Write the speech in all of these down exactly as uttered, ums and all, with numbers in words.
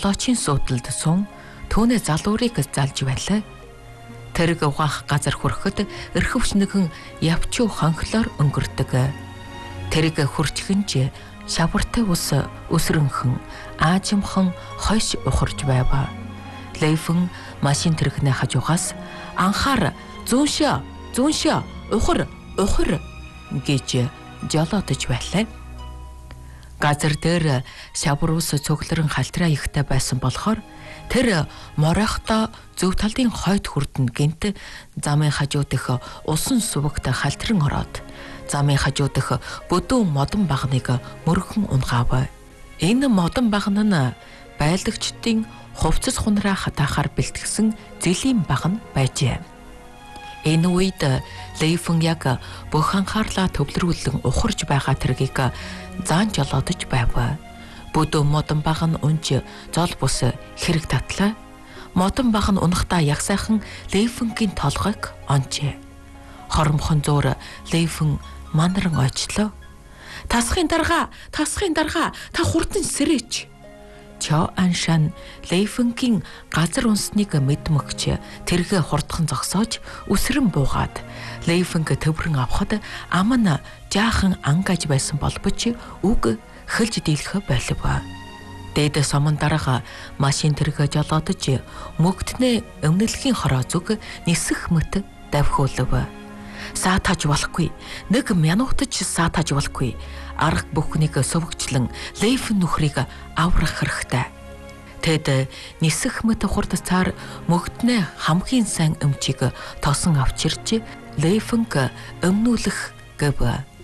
жолоочийн суудалд сун түүний залуурыг залж байлаа. Тэрэг угаах газар хүрэхэд эрхвч нэгэн явчуу хонхлоор өнгөрдөг. Тэрэг хурчгэнж шавартай ус өсрөнхөн аажимхан хойш ухарж байв. Лейфэн машин тэрэгний хажуугаас анхаар зүүншээ зүүншээ ухар ухар гэж жолоодож байлаа. Газар дээр шавар ус цугларан халтраа ихтэй байсан болохоор тэр моройхдоо зөв талын хойд хүрдэн гинт замын хажуу дэх усан сувагт халтран ороод замын хажуу дэх бүдүүн модон багныг мөргөн унгав. Энэ модон багн нь байлагчдын хувцас хунраа хатаахаар бэлтгэсэн зэлийн багн байжээ. Энэ үед Лейфэн яг бүх анхаарлаа төвлөрүүлэн ухарж байгаа тэргийг заан жолоодож байв. Бүдүүн модон баг нь унж зол бус хэрэг татлаа. Модон баг нь унахдаа яг сайхан Лейфэнгийн толгойг онжээ. Хоромхон зуур Лейфэн манаран ойчлоо. Тасхын дарга, тасхын дарга, та хурдан сэрээч. Чо Аншан Лейфэнгийн газар унсныг мэдмэгч тэргээ хурдхан зогсоож үсрэн буугаад Лейфэнг төврөн авахд ам нь жаахан ангаж байсан болбоч үг хөлж дийлэх болов. Дээд сомон дарга машин тэргээ жолоодож мөгтнээ өмнөлхийн хороо зүг нисэх мэт давхиулв. Саатаж болохгүй. Нэг мянуутаж саатаж болохгүй. Арга бүхнийг сувгчлан Лейфэн нүхрийг аврах хэрэгтэй. Тэд нисэх мэт хурд цаар мөгтнээ хамгийн сайн өмчийг тосон авчирч Лейфэнг өмнүүлэх гэв.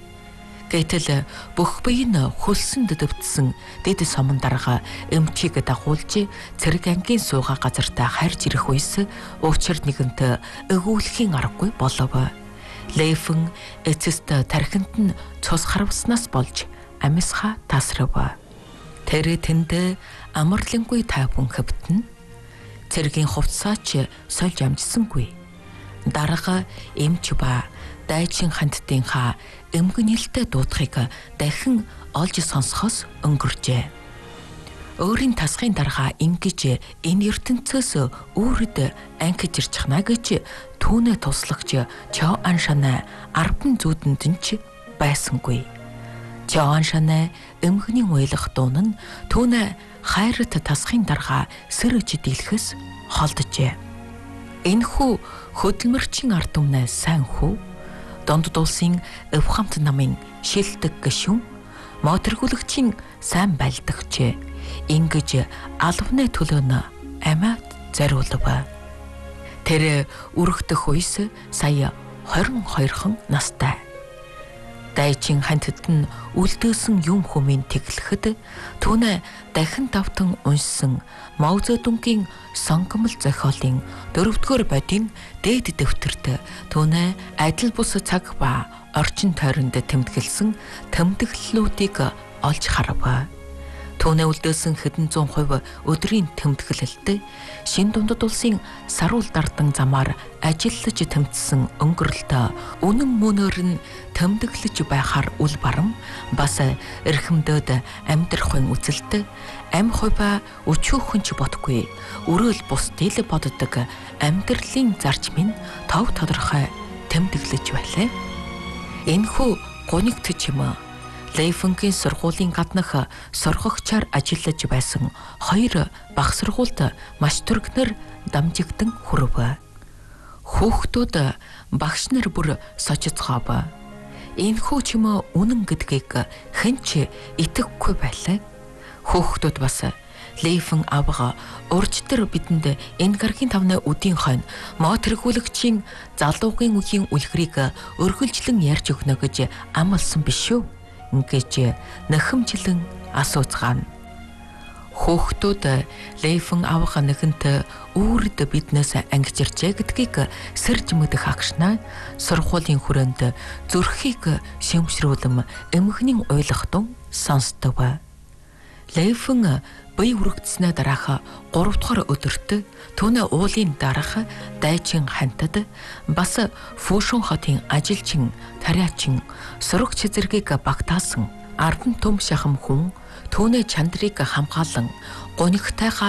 Гэтэл бүх бие нь хөлсөнд дэвтсэн дэд сомон дарга өмчийг дагуулж цэрэг ангийн суугаа газартаа харж ирэх үес уучир нэгэнт өгүүлэхийн аргагүй болов. Лейфэн эцэст тархинд нь цус харвснаас болж амисха тасрав. Тэр тэнд амарлингүй тайван хөвтөн. Цэргийн хувцсаач сольж амжсангүй. Дарга эмч ба дайчин хандтынхаа эмгэнэлтэй дуудахыг дахин олж сонсохоос өнгөржээ. Өөрийн тасхын дарга ингэж энэ ертөнцөөс үүрд ангиж ирж чана гэж түүнээ туслагч Чо Аншанаа арбан зүүдэнд нь ч байсангүй. Чо Аншанаа эмгэнийн уйлах дуун нь түүнээ хайрт тасхын дарга сэрэж дийлэхээс холдожээ. Энэхүү хөдөлмөрчин ард түмнээ сайн хүү донд дулсын өв хамт намын шилдэг гişүн моторгүйгчийн сайн байлдагч ингэж албаны төлөөнө амиад зориулв. Тэр үргэх үес сая хорин хоёрхан настай. Дайчин хантад нь үлдээсэн юм хүмийн тэглэхэд түүнээ дахин давтан уншсан Мао Цзэдунгийн сонгомл зохиолын дөрөвдүгээр бодийн дээд дэвтэрт түүнээ адил бус цаг ба орчин тойронд тэмдэглэсэн тэмдэглэлүүдийг олж харав. Түүнээ үлдээсэн хэдэн зуун хувь өдрийн тэмдэглэлтэй шин дундад улсын саруул дардан замаар ажиллаж тэмцсэн өнгөрлөлтөө үнэн мөнөөр нь тэмдэглэж байхаар үл барам бас эрхэмдөөд амьдрахын үзэлт ам хувь өчүүхөнч бодохгүй өрөөл бус дил боддог амьдралын зарчмын тов тодорхой тэмдэглэж байлаа. Энэхүү гунигт чимээ Лейфэнгийн сургуулийн гаднах сургагчаар ажиллаж байсан хоёр бага сургуульд маш түргнэр дамжигдан хүрв. Хүүхдүүд багш нар бүр сочицгоов. Энэхүү ч юм уу үнэн гэдгийг хэн ч итгэхгүй байлаа. Хүүхдүүд бас Лейфэн авга уржтэр бидэнд энэ гаргийн тавны үдийн хойно моторгүйгчийн залуугийн үеийн үлгэрийг өргөлжлөн ярьж өгнө гэж амласан биш үү? Ингэж нөхөмжлөн асууцгаана. Хүүхдүүд Лейфэн авга нэгэнт үүрд биднээс ангижирчээ гэдгийг сэрж мэдэх агшнаа сургуулийн хүрээнд зүрхийг шимшрүүлэм эмгэнийн ойлгохтун сонсдов. Лейфэн бие үрэгдснээ дараах гурав дахь өдөрт түүний уулын дараах дайчин хантад бас Фүшүн хотын ажилчин тариачин сурагч зэргийг багтаасан ардан том шахам хүн түүний чандрыг хамгаалан гунигтайгаа